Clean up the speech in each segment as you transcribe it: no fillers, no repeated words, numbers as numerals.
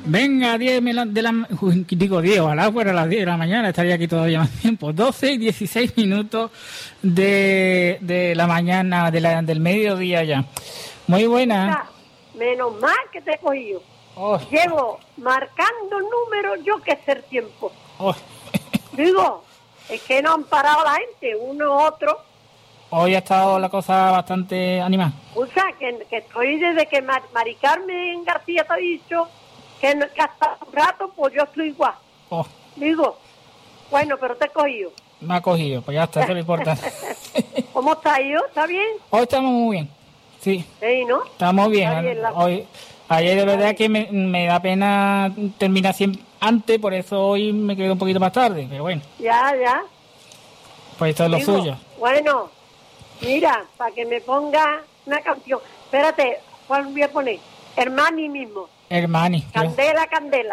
Venga, 10 de la... Digo 10, ojalá fuera a las 10 de la mañana, estaría aquí todavía más tiempo. 12 y 16 minutos de la mañana, del mediodía ya. Muy buena. Menos mal que te he cogido. Oh. Llevo marcando números yo que sé el tiempo. Oh. Digo, es que no han parado la gente, uno u otro. Hoy ha estado la cosa bastante animada. O sea, que estoy desde que Mari Carmen García te ha dicho que hasta un rato, pues yo estoy igual. Oh. Digo, bueno, pero te he cogido. Me ha cogido, pues ya está, eso es lo importante. ¿Cómo está yo? ¿Está bien? Hoy estamos muy bien, sí. Sí, ¿no? Estamos bien. Está bien Ayer de verdad que me da pena terminar siempre antes, por eso hoy me quedo un poquito más tarde, pero bueno. Ya. Pues esto es lo suyo. Bueno, mira, para que me ponga una canción. Espérate, ¿cuál voy a poner? Hermani mismo. Hermani. Candela.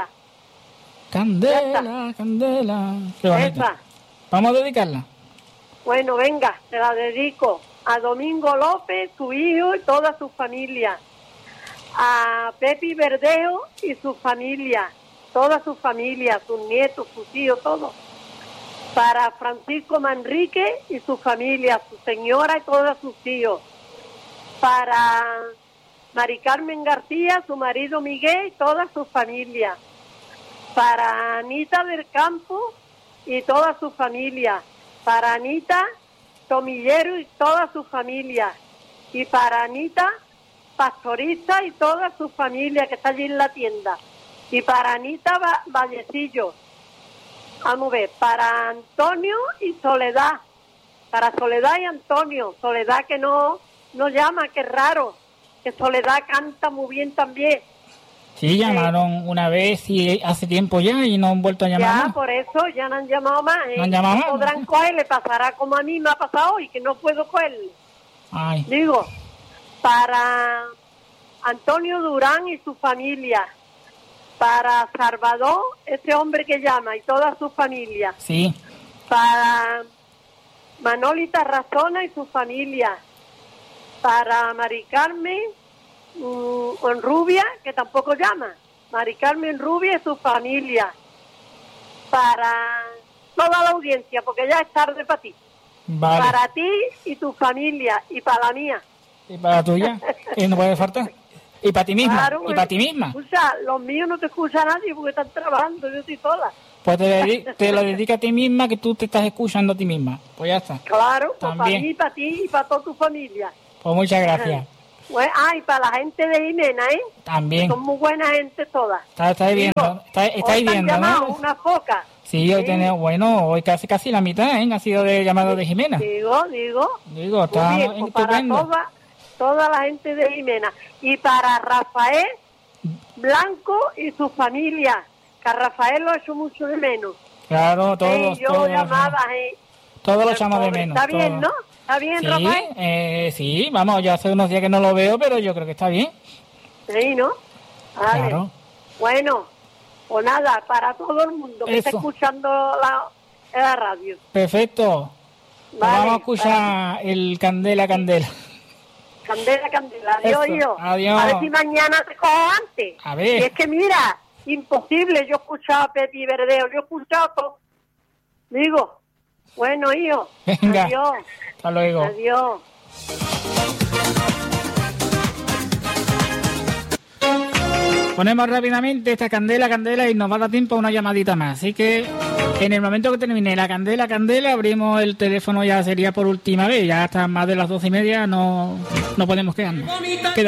Candela. Qué bonito. Esa. ¿Vamos a dedicarla? Bueno, venga, te la dedico a Domingo López, su hijo y toda su familia. A Pepi Verdeo y su familia, toda su familia, sus nietos, sus hijos, todos. Para Francisco Manrique y su familia, su señora y todos sus hijos. Para Mari Carmen García, su marido Miguel y toda su familia. Para Anita del Campo y toda su familia. Para Anita Tomillero y toda su familia. Y para Anita Pastorista y toda su familia que está allí en la tienda. Y para Anita Vallecillo. Vamos a ver, para Antonio y Soledad. Para Soledad y Antonio. Soledad que no llama, que es raro. Que Soledad canta muy bien también. Sí, llamaron una vez y hace tiempo ya y no han vuelto a llamar ya, más. por eso ya no han llamado más. No han llamado más. Podrán coger, le pasará como a mí me ha pasado hoy, que no puedo cogerle. Ay. Digo, para Antonio Durán y su familia. Para Salvador, ese hombre que llama, y toda su familia. Sí. Para Manolita Razona y su familia. Para Mari Carmen Rubia, que tampoco llama. Mari Carmen Rubia y su familia. Para toda la audiencia, porque ya es tarde para ti. Vale. Para ti y tu familia, y para la mía. Y para la tuya, que no puede faltar. Y para ti misma, claro, y para ti misma. Escucha, los míos no te escucha nadie porque están trabajando, yo estoy sola. Pues te lo dedica a ti misma, que tú te estás escuchando a ti misma. Pues ya está. Claro, pues para También. mí, para ti y para toda tu familia. Pues muchas gracias. Bueno, y para la gente de Jimena, ¿eh? También. Son muy buena gente todas. Estáis viendo, estáis viendo, llamado ¿no? una foca. Sí, hoy tenemos, bueno, hoy casi la mitad, ¿eh? Ha sido de llamado de Jimena. Digo, está bien, pues estupendo. para toda la gente de Jimena. Y para Rafael Blanco y su familia, que a Rafael lo he hecho mucho de menos. Claro, todos. Yo llamaba, todos lo echamos de menos. Está bien, ¿no? ¿Está bien, sí, Rafael? Sí, vamos, yo hace unos días que no lo veo, pero yo creo que está bien. Sí, ¿no? Vale. Claro. Bueno, pues nada, para todo el mundo que está escuchando la radio. Perfecto. Vale, vamos a escuchar el Candela. Candela. Adiós, yo. Adiós. A ver si mañana te cojo antes. A ver. Y es que mira, imposible, yo he escuchado a Pepi Verdeo, yo he escuchado todo. Digo, bueno, hijo. Venga. Adiós. Hasta luego. Adiós. Ponemos rápidamente esta candela y nos va a dar tiempo a una llamadita más. Así que en el momento que termine la candela, abrimos el teléfono, ya sería por última vez. Ya hasta más de las 12:30 no podemos quedarnos.